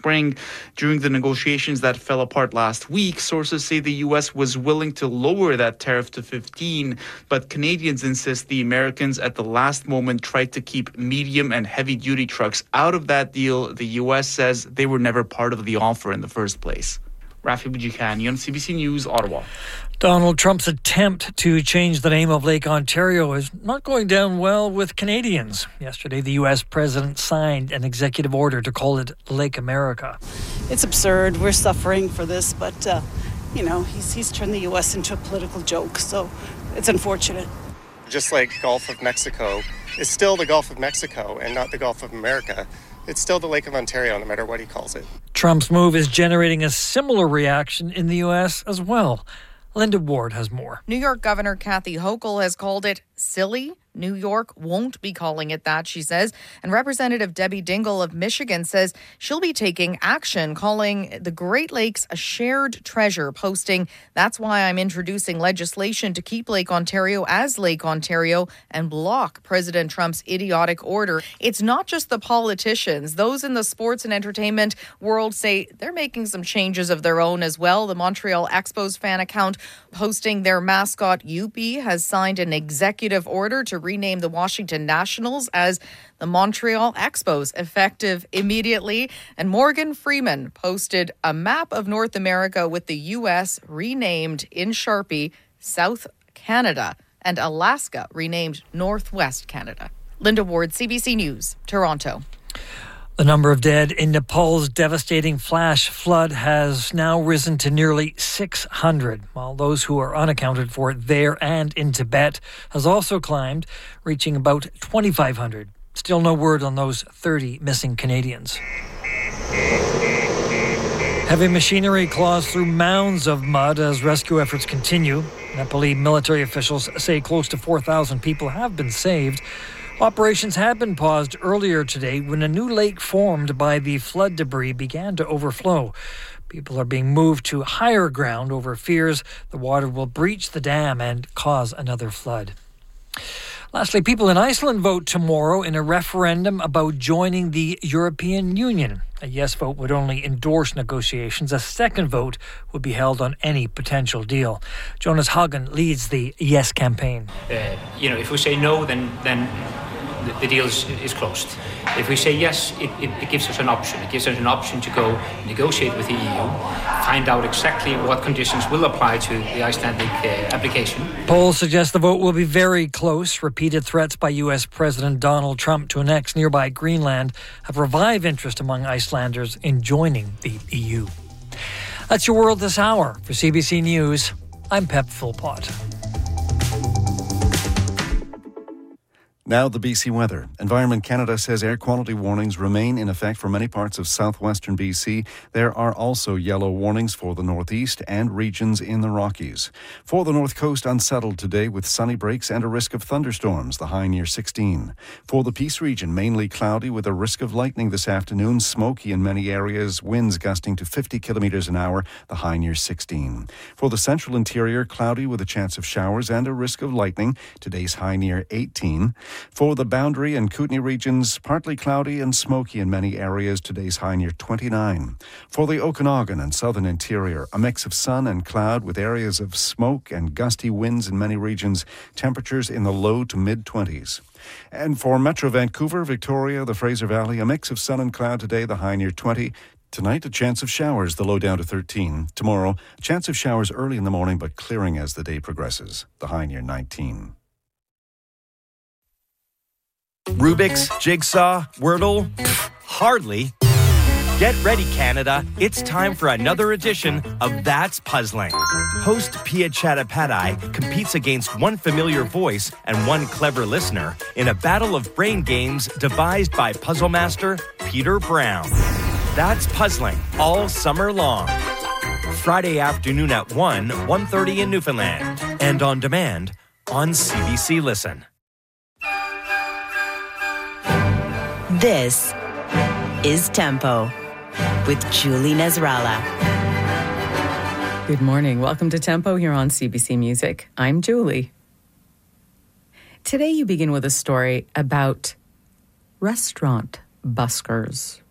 spring. During the negotiations that fell apart last week, sources say the U.S. was willing to lower that tariff to 15, but Canadians insist the Americans at the last moment tried to keep medium and heavy-duty trucks out of that deal. The U.S. says they were never part of the offer in the first place. Rafi Bujikani on CBC News, Ottawa. Donald Trump's attempt to change the name of Lake Ontario is not going down well with Canadians. Yesterday, the U.S. president signed an executive order to call it Lake America. It's absurd. We're suffering for this, but, he's turned the U.S. into a political joke, so it's unfortunate. Just like Gulf of Mexico, it's still the Gulf of Mexico and not the Gulf of America. It's still the Lake of Ontario, no matter what he calls it. Trump's move is generating a similar reaction in the U.S. as well. Linda Ward has more. New York Governor Kathy Hochul has called it silly. New York won't be calling it that, she says. And Representative Debbie Dingell of Michigan says she'll be taking action, calling the Great Lakes a shared treasure, posting, "That's why I'm introducing legislation to keep Lake Ontario as Lake Ontario and block President Trump's idiotic order." It's not just the politicians. Those in the sports and entertainment world say they're making some changes of their own as well. The Montreal Expos fan account posting their mascot Youppi has signed an executive order to rename the Washington Nationals as the Montreal Expos, effective immediately. And Morgan Freeman posted a map of North America with the U.S. renamed in Sharpie South Canada and Alaska renamed Northwest Canada. Linda Ward, CBC News, Toronto. The number of dead in Nepal's devastating flash flood has now risen to nearly 600, while those who are unaccounted for there and in Tibet has also climbed, reaching about 2,500. Still no word on those 30 missing Canadians. Heavy machinery claws through mounds of mud as rescue efforts continue. Nepali military officials say close to 4,000 people have been saved. Operations had been paused earlier today when a new lake formed by the flood debris began to overflow. People are being moved to higher ground over fears the water will breach the dam and cause another flood. Lastly, people in Iceland vote tomorrow in a referendum about joining the European Union. A yes vote would only endorse negotiations. A second vote would be held on any potential deal. Jonas Hagen leads the Yes campaign. If we say no, then the deal is closed. If we say yes, it gives us an option. It gives us an option to go negotiate with the EU, find out exactly what conditions will apply to the Icelandic application. Polls suggest the vote will be very close. Repeated threats by U.S. President Donald Trump to annex nearby Greenland have revived interest among Icelanders in joining the EU. That's your world this hour. For CBC News, I'm Pep Philpott. Now the BC weather. Environment Canada says air quality warnings remain in effect for many parts of southwestern BC. There are also yellow warnings for the northeast and regions in the Rockies. For the north coast, unsettled today with sunny breaks and a risk of thunderstorms, the high near 16. For the Peace region, mainly cloudy with a risk of lightning this afternoon, smoky in many areas, winds gusting to 50 kilometres an hour, the high near 16. For the central interior, cloudy with a chance of showers and a risk of lightning, today's high near 18. For the Boundary and Kootenay regions, partly cloudy and smoky in many areas, today's high near 29. For the Okanagan and southern interior, a mix of sun and cloud with areas of smoke and gusty winds in many regions, temperatures in the low to mid-20s. And for Metro Vancouver, Victoria, the Fraser Valley, a mix of sun and cloud today, the high near 20. Tonight, a chance of showers, the low down to 13. Tomorrow, a chance of showers early in the morning, but clearing as the day progresses, the high near 19. Rubik's, Jigsaw, Wordle? Hardly. Get ready, Canada. It's time for another edition of That's Puzzling. Host Pia Chattopadhyay competes against one familiar voice and one clever listener in a battle of brain games devised by puzzle master Peter Brown. That's Puzzling all summer long. Friday afternoon at 1:30 in Newfoundland. And on demand on CBC Listen. This is Tempo with Julie Nasrallah. Good morning. Welcome to Tempo here on CBC Music. I'm Julie. Today you begin with a story about restaurant buskers.